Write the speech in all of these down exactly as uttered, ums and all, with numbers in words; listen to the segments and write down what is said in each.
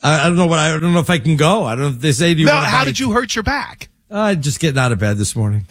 I, I don't know what I, I don't know if I can go. I don't know if they say, do you No, want to how did you hurt your back? Uh, just getting out of bed this morning.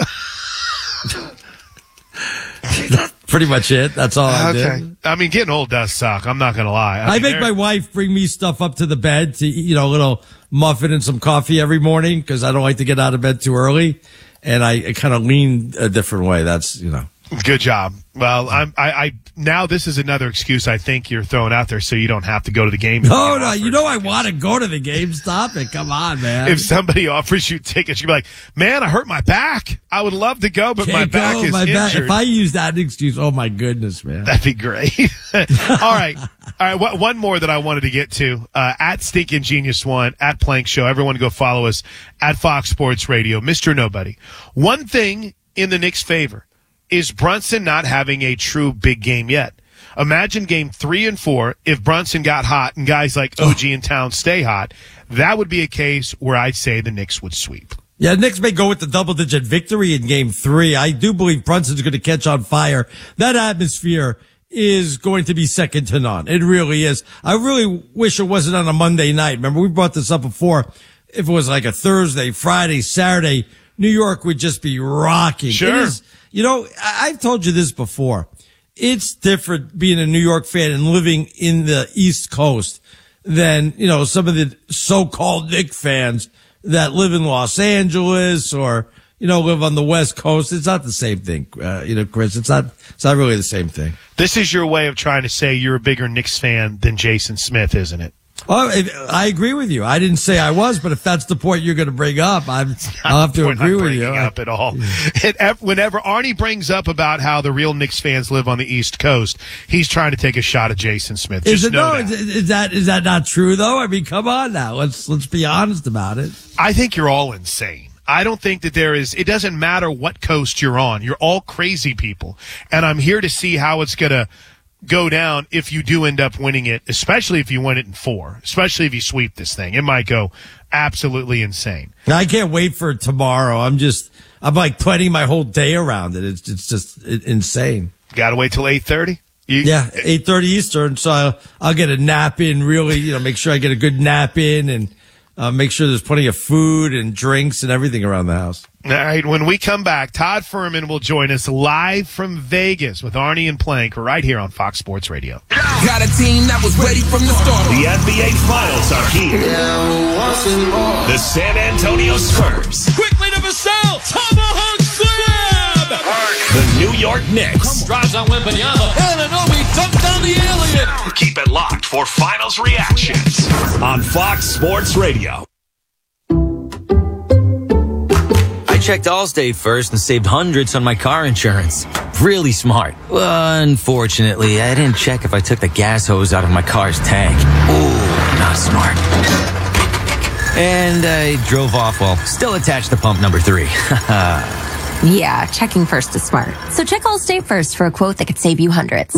Pretty much it. That's all I okay. did. I mean, getting old does suck. I'm not going to lie. I, I mean, make my wife bring me stuff up to the bed to eat, you know, a little muffin and some coffee every morning because I don't like to get out of bed too early. And I, I kind of lean a different way. That's, you know. Good job. Well, I'm, I, I, now this is another excuse I think you're throwing out there so you don't have to go to the game. No, no, you know I want to go to the game. Stop it. Come on, man. If somebody offers you tickets, you'd be like, man, I hurt my back. I would love to go, but Can't my back go, is my injured. back. If I use that excuse, oh my goodness, man. That'd be great. All right. All right. What, one more that I wanted to get to, uh, at Stinkin' Genius One, at Plank Show. Everyone go follow us at Fox Sports Radio. Mister Nobody. One thing in the Knicks' favor is Brunson not having a true big game yet. Imagine game three and four if Brunson got hot and guys like O G and Towns stay hot. That would be a case where I'd say the Knicks would sweep. Yeah, Knicks may go with the double-digit victory in game three. I do believe Brunson's going to catch on fire. That atmosphere is going to be second to none. It really is. I really wish it wasn't on a Monday night. Remember, we brought this up before. If it was like a Thursday, Friday, Saturday, New York would just be rocking. Sure. It is, you know, I- I've told you this before. It's different being a New York fan and living in the East Coast than, you know, some of the so-called Knicks fans that live in Los Angeles or, you know, live on the West Coast. It's not the same thing, uh, you know, Chris. It's not, it's not really the same thing. This is your way of trying to say you're a bigger Knicks fan than Jason Smith, isn't it? Oh, I agree with you. I didn't say I was, but if that's the point you're going to bring up, I'm, I'll have to agree with you. Up at all. It, whenever Arnie brings up about how the real Knicks fans live on the East Coast, he's trying to take a shot at Jason Smith. Is Just it know no? that. Is, is that is that not true though? I mean, come on now. Let's let's be honest about it. I think you're all insane. I don't think that there is, it doesn't matter what coast you're on. You're all crazy people. And I'm here to see how it's going to go down if you do end up winning it, especially if you win it in four, especially if you sweep this thing. It might go absolutely insane. I can't wait for tomorrow. I'm just, I'm like planning my whole day around it. It's, it's just insane. Got to wait till eight thirty? Yeah, eight thirty Eastern. So I'll, I'll get a nap in, really, you know, make sure I get a good nap in and uh, make sure there's plenty of food and drinks and everything around the house. All right, when we come back, Todd Furman will join us live from Vegas with Arnie and Plank right here on Fox Sports Radio. Got a team that was ready from the start. The N B A Finals are here. The San Antonio Spurs. Quickly to Vassell. Tomahawk slam. The New York Knicks. Drives on Wembanyama. Anunoby dunked down the alien. Keep it locked for Finals reactions on Fox Sports Radio. I checked Allstate first and saved hundreds on my car insurance. Really smart. Unfortunately, I didn't check if I took the gas hose out of my car's tank. Ooh, not smart. And I drove off while still attached to pump number three. Yeah, checking first is smart. So check Allstate first for a quote that could save you hundreds.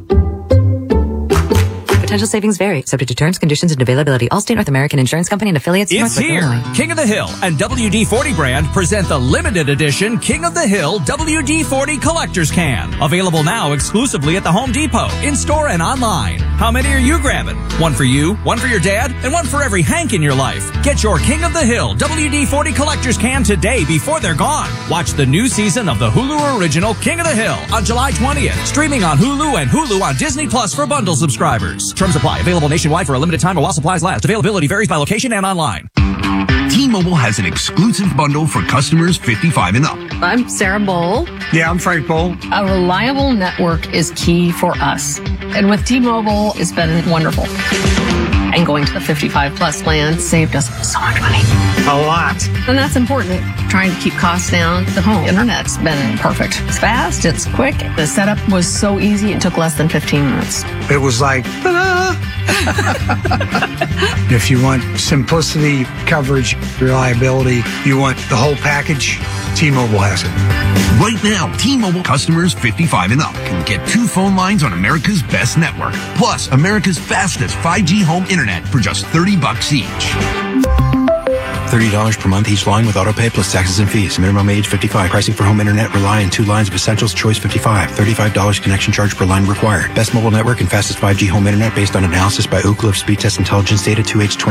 Potential savings vary, subject to terms, conditions, and availability. Allstate North American Insurance Company and affiliates. It's Northwest here. Illinois. King of the Hill and W D forty brand present the limited edition King of the Hill W D forty Collector's Can. Available now exclusively at the Home Depot, in-store and online. How many are you grabbing? One for you, one for your dad, and one for every Hank in your life. Get your King of the Hill W D forty Collector's Can today before they're gone. Watch the new season of the Hulu original King of the Hill on July twentieth. Streaming on Hulu and Hulu on Disney Plus for bundle subscribers. Terms apply. Available nationwide for a limited time or while supplies last. Availability varies by location and online. T-Mobile has an exclusive bundle for customers fifty-five and up. I'm Sarah Bowl. Yeah, I'm Frank Bowl. A reliable network is key for us. And with T-Mobile, it's been wonderful. And going to the fifty-five plus plan saved us so much money. A lot. And that's important. Trying to keep costs down. The home internet's been perfect. It's fast, it's quick. The setup was so easy, it took less than fifteen minutes. It was like, ta-da! If you want simplicity, coverage, reliability, you want the whole package, T-Mobile has it. Right now, T-Mobile customers fifty-five and up can get two phone lines on America's best network, plus America's fastest five G home internet for just thirty bucks each. thirty dollars per month each line with autopay plus taxes and fees. Minimum age fifty-five. Pricing for home internet rely on two lines of Essentials Choice fifty-five. thirty-five dollars connection charge per line required. Best mobile network and fastest five G home internet based on analysis by Ookla of Speed Test Intelligence data two H twenty